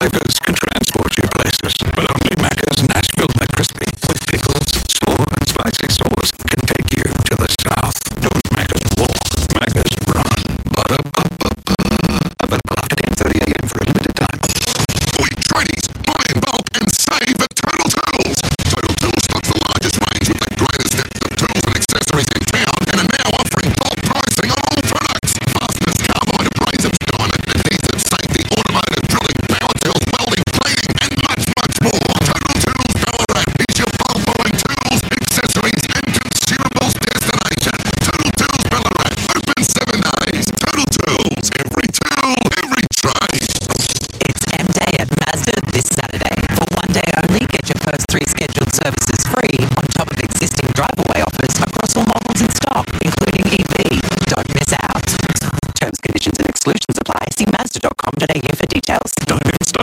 flavors can transport you places, but only Macca's Nashville McCrispy with pickles, slaw, and spicy sauce can take you to the south. Don't Macca's walk, Macca's run. Ba-da-ba-ba-ba. Available after 10:30 a.m. for a limited time. Oi, tradies, buy in bulk and save at Total Tools. Total Tools stocks the largest range with the greatest depth of tools and accessories in town and are now offering bulk pricing on all products. Fasteners, carbide, abrasives, diamond, adhesives, safety, automotive, drilling, power tools, welding, plating, and much, much more. Total Tools Ballarat is your bulk buying tools, accessories, and consumables destination. Total Tools Ballarat, open 7 days. Total Tools, every tool, every trade. It's M-Day at Mazda this Saturday. For one day only, get your first 3 scheduled services free on top of existing drive-away offers across all models in stock, including EV. Don't miss out. Terms, conditions and exclusions apply. See Mazda.com.au for details. Time in stock.